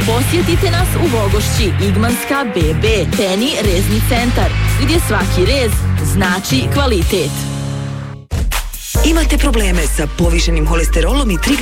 Posjetite nas u Vogošći, Igmanska BB, Teni rezni centar, gdje svaki rez znači kvalitet. Imate probleme sa povišenim holesterolom i